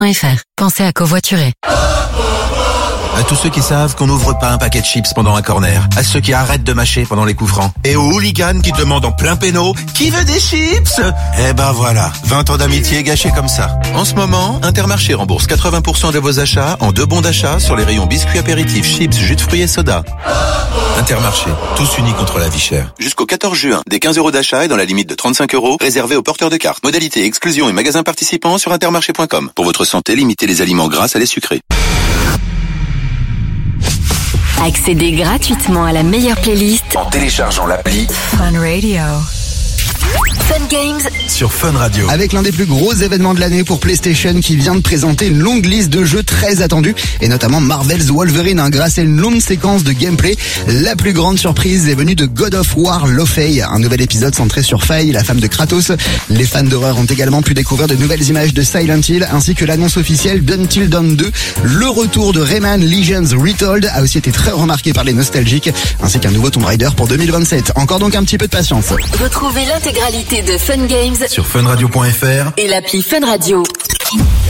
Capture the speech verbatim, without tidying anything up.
F R. Pensez à covoiturer. À tous ceux qui savent qu'on n'ouvre pas un paquet de chips pendant un corner. À ceux qui arrêtent de mâcher pendant les coups francs. Et aux hooligans qui demandent en plein péno « Qui veut des chips ?» Eh ben voilà, vingt ans d'amitié gâchés comme ça. En ce moment, Intermarché rembourse quatre-vingts pour cent de vos achats en deux bons d'achat sur les rayons biscuits apéritifs, chips, jus de fruits et soda. Intermarché, tous unis contre la vie chère. Jusqu'au quatorze juin, des quinze euros d'achat et dans la limite de trente-cinq euros, réservés aux porteurs de cartes. Modalité, exclusion et magasins participants sur intermarché point com. Pour votre santé, limitez les aliments gras à les sucrés. Accédez gratuitement à la meilleure playlist En téléchargeant l'appli Fun Radio. Fun Games sur Fun Radio. Avec l'un des plus gros événements de l'année pour PlayStation qui vient de présenter une longue liste de jeux très attendus et notamment Marvel's Wolverine hein, grâce à une longue séquence de gameplay. La plus grande surprise est venue de God of War Lo-Fei, un nouvel épisode centré sur Faye, la femme de Kratos. Les fans d'horreur ont également pu découvrir de nouvelles images de Silent Hill ainsi que l'annonce officielle d'Until Dawn deux. Le retour de Rayman Legends Retold a aussi été très remarqué par les nostalgiques ainsi qu'un nouveau Tomb Raider pour deux mille vingt-sept. Encore donc un petit peu de patience. Retrouvez l'intégralité de Fun Games sur fun radio point f r et l'appli Fun Radio.